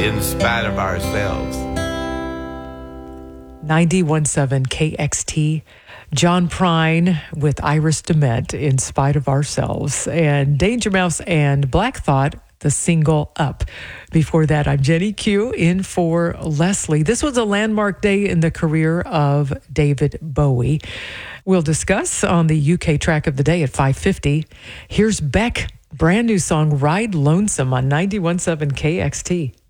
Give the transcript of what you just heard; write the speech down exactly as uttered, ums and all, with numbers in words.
in spite of ourselves. ninety-one point seven K X T, John Prine with Iris DeMent, In Spite of Ourselves, and Danger Mouse and Black Thought, the single Up. Before that, I'm Jenny Q, in for Leslie. This was a landmark day in the career of David Bowie. We'll discuss on the U K track of the day at five fifty. Here's Beck, brand new song, Ride Lonesome, on ninety-one point seven K X T.